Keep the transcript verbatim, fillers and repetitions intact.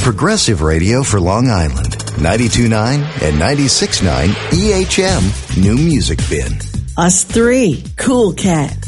Progressive Radio for Long Island. ninety-two point nine and ninety-six point nine E H M New Music Bin. Us three. Cool Cat.